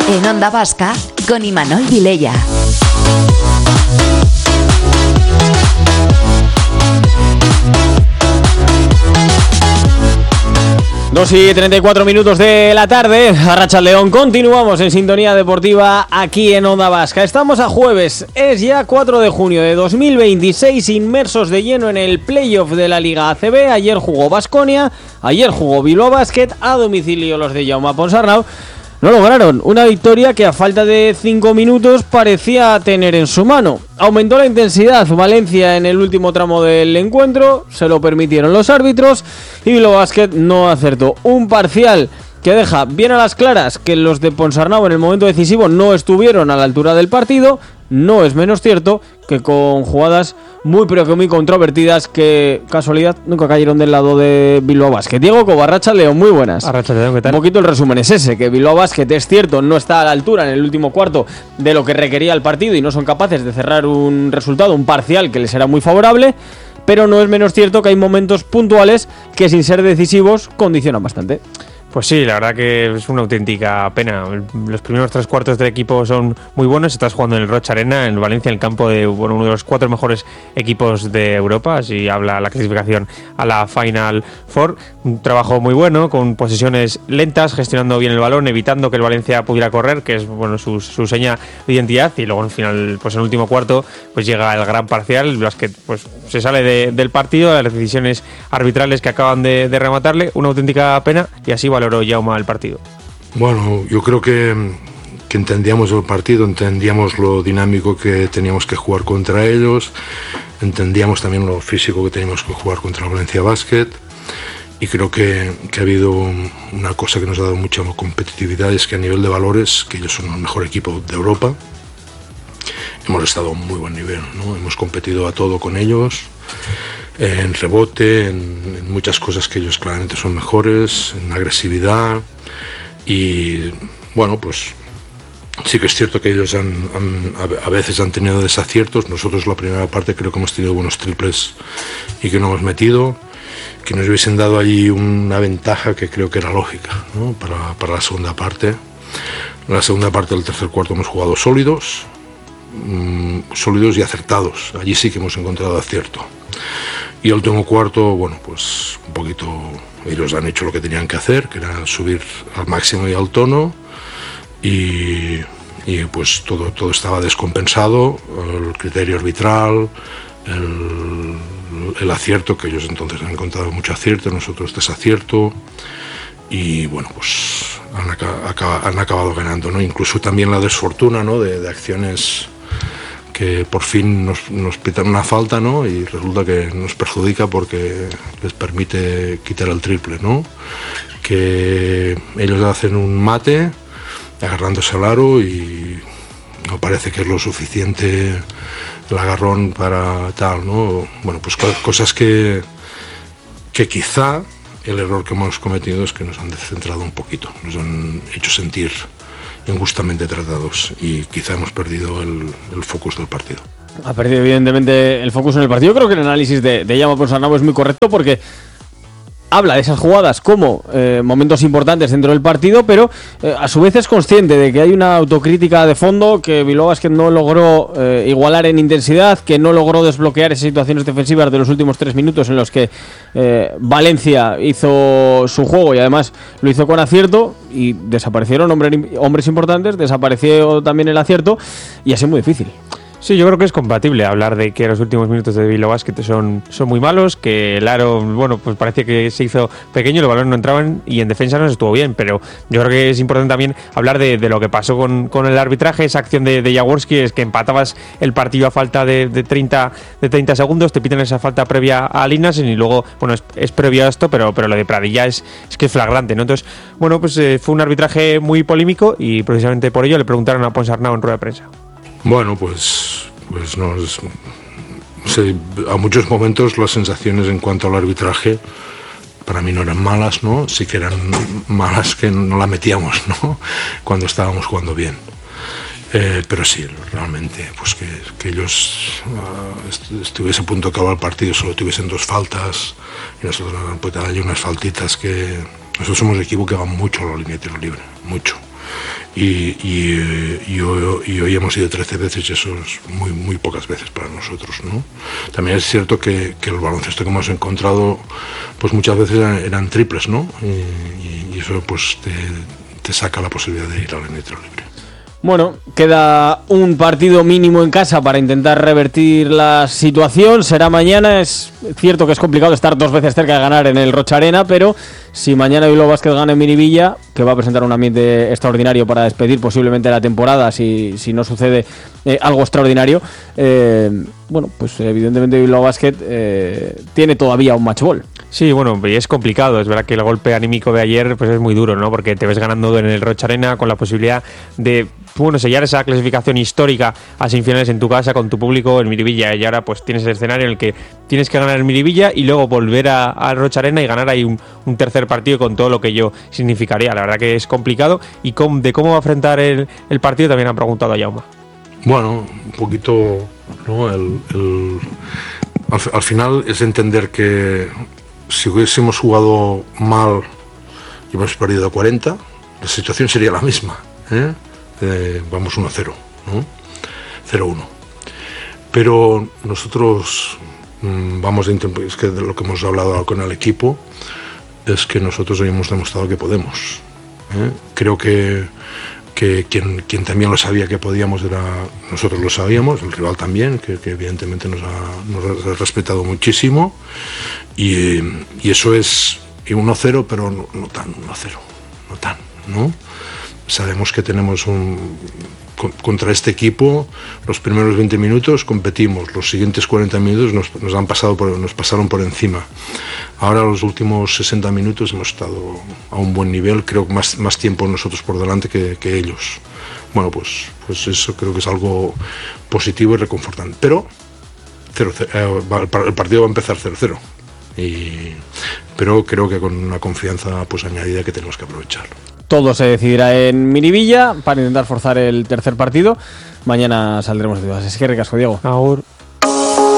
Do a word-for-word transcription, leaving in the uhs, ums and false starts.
En Onda Vasca, con Imanol Vilella. dos y treinta y cuatro minutos de la tarde, Arratsaldeon, continuamos en Sintonía Deportiva aquí en Onda Vasca. Estamos a jueves, es ya cuatro de junio de dos mil veintiséis, inmersos de lleno en el playoff de la Liga A C B. Ayer jugó Baskonia, ayer jugó Bilbao Basket, a domicilio los de Jaume Ponsarnau no lograron una victoria que a falta de cinco minutos parecía tener en su mano. Aumentó la intensidad Valencia en el último tramo del encuentro, se lo permitieron los árbitros y Bilbao Basket no acertó. Un parcial que deja bien a las claras que los de Ponsarnau en el momento decisivo no estuvieron a la altura del partido. No es menos cierto que con jugadas muy pero que muy controvertidas que, casualidad, nunca cayeron del lado de Bilbao Basket. Diego Cobo, Arratsaldeon, muy buenas. Arratsaldeon, ¿qué tal? Un poquito el resumen es ese, que Bilbao Basket, es cierto, no está a la altura en el último cuarto de lo que requería el partido y no son capaces de cerrar un resultado, un parcial que les será muy favorable, pero no es menos cierto que hay momentos puntuales que, sin ser decisivos, condicionan bastante. Pues sí, la verdad que es una auténtica pena. Los primeros tres cuartos del equipo son muy buenos. Estás jugando en el Roig Arena, en Valencia, en el campo de bueno, uno de los cuatro mejores equipos de Europa. Así habla la clasificación a la Final Four. Un trabajo muy bueno, con posesiones lentas, gestionando bien el balón, evitando que el Valencia pudiera correr, que es bueno su, su seña de identidad. Y luego, al final, pues en el último cuarto, pues llega el gran parcial. El Basket pues, se sale de, del partido, de las decisiones arbitrales que acaban de, de rematarle. Una auténtica pena, y así valoró Jaume el partido. Bueno, yo creo que, que entendíamos el partido, entendíamos lo dinámico que teníamos que jugar contra ellos, entendíamos también lo físico que teníamos que jugar contra el Valencia Basket, y creo que, que ha habido una cosa que nos ha dado mucha competitividad, es que a nivel de valores, que ellos son el mejor equipo de Europa, hemos estado a un muy buen nivel, ¿no? Hemos competido a todo con ellos, en rebote, en, en muchas cosas que ellos claramente son mejores, en agresividad, y bueno, pues sí que es cierto que ellos han, han, a veces han tenido desaciertos. Nosotros la primera parte creo que hemos tenido buenos triples y que no hemos metido, que nos hubiesen dado allí una ventaja que creo que era lógica, ¿no? para, para la segunda parte. En la segunda parte del tercer cuarto hemos jugado sólidos, mmm, sólidos y acertados. Allí sí que hemos encontrado acierto. Y el último cuarto, bueno, pues un poquito ellos han hecho lo que tenían que hacer, que era subir al máximo y al tono, y, y pues todo, todo estaba descompensado, el criterio arbitral, el, el acierto, que ellos entonces han encontrado mucho acierto, nosotros desacierto, y bueno, pues han, acá, han acabado ganando, ¿no? Incluso también la desfortuna, ¿no? de, de acciones que por fin nos, nos pitan una falta, ¿no? Y resulta que nos perjudica porque les permite quitar el triple, ¿no? Que ellos hacen un mate agarrándose al aro y no parece que es lo suficiente el agarrón para tal, ¿no? Bueno, pues cosas que, que quizá el error que hemos cometido es que nos han descentrado un poquito, nos han hecho sentir injustamente tratados y quizá hemos perdido el, el focus del partido. Ha perdido evidentemente el focus en el partido. Creo que el análisis de, de Jaume Ponsarnau es muy correcto porque habla de esas jugadas como eh, momentos importantes dentro del partido, pero eh, a su vez es consciente de que hay una autocrítica de fondo, que Bilbao Basket no logró eh, igualar en intensidad, que no logró desbloquear esas situaciones defensivas de los últimos tres minutos en los que eh, Valencia hizo su juego y además lo hizo con acierto, y desaparecieron hombres, hombres importantes, desapareció también el acierto y ha sido muy difícil. Sí, yo creo que es compatible hablar de que los últimos minutos de Bilbao Basket son, son muy malos, que el aro, bueno, pues parecía que se hizo pequeño, los balones no entraban y en defensa no estuvo bien, pero yo creo que es importante también hablar de, de lo que pasó con, con el arbitraje, esa acción de, de Jaworski, es que empatabas el partido a falta de, de, treinta, de treinta segundos, te piden esa falta previa a Linasen y luego, bueno, es, es previo a esto, pero, pero lo de Pradilla es, es que es flagrante, ¿no? Entonces, bueno, pues eh, fue un arbitraje muy polémico y precisamente por ello le preguntaron a Ponsarnau en rueda de prensa. Bueno, pues, pues no es, sí, a muchos momentos las sensaciones en cuanto al arbitraje para mí no eran malas, ¿no? Sí que eran malas que no la metíamos, ¿no? Cuando estábamos jugando bien. Eh, pero sí, realmente, pues que, que ellos uh, estuviese a punto de acabar el partido, solo tuviesen dos faltas y nosotros nos han puesto ahí unas faltitas que nosotros somos un equipo que va mucho a la línea de tiro libre, mucho. y, y, y, hoy, y hoy hemos ido trece veces y eso es muy, muy pocas veces para nosotros, ¿no? También es cierto que, que el baloncesto que hemos encontrado pues muchas veces eran, eran triples, ¿no? Y, y eso pues te, te saca la posibilidad de ir al tiro libre. Bueno, queda un partido mínimo en casa para intentar revertir la situación. Será mañana. Es cierto que es complicado estar dos veces cerca de ganar en el Rocha Arena, pero si mañana Bilbao Basket gana en Miribilla, que va a presentar un ambiente extraordinario para despedir posiblemente la temporada, si, si no sucede eh, algo extraordinario, eh, bueno, pues evidentemente Bilbao Basket eh, tiene todavía un match ball. Sí, bueno, y es complicado. Es verdad que el golpe anímico de ayer pues es muy duro, ¿no? Porque te ves ganando en el Rocha Arena con la posibilidad de, bueno, sellar esa clasificación histórica a semifinales en tu casa con tu público en Miribilla, y ahora pues tienes el escenario en el que tienes que ganar en Miribilla y luego volver a, a Rocha Arena y ganar ahí un, un tercer partido con todo lo que ello significaría. La verdad que es complicado, y com, de cómo va a enfrentar el, el partido también han preguntado a Jaume. Bueno, un poquito, ¿no? El, el, al, al final es entender que si hubiésemos jugado mal y hemos perdido cuarenta, la situación sería la misma, ¿eh? Eh, vamos uno cero, ¿no? cero uno. Pero nosotros mmm, vamos a intentar, es que de lo que hemos hablado con el equipo, es que nosotros hoy hemos demostrado que podemos, ¿eh? Creo que, que quien, quien también lo sabía que podíamos era, nosotros lo sabíamos, el rival también, que, que evidentemente nos ha, nos ha respetado muchísimo, y, y eso es uno cero, pero no, no tan uno cero, no tan, ¿no? Sabemos que tenemos un... contra este equipo, los primeros veinte minutos competimos, los siguientes cuarenta minutos nos, nos han pasado por, nos pasaron por encima. Ahora los últimos sesenta minutos hemos estado a un buen nivel, creo que más, más tiempo nosotros por delante que, que ellos. Bueno, pues, pues eso creo que es algo positivo y reconfortante. Pero cero, cero, eh, el partido va a empezar cero cero. Y, pero creo que con una confianza pues añadida que tenemos que aprovechar. Todo se decidirá en Miribilla para intentar forzar el tercer partido. Mañana saldremos de dudas. Es que recasco, Diego. Agur.